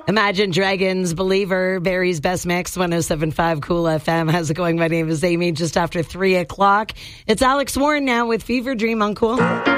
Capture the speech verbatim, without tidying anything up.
Imagine Dragons, Believer, Barry's Best Mix, one oh seven point five Cool F M. How's it going? My name is Amy. Just after three o'clock. It's Alex Warren now with Fever Dream on Cool.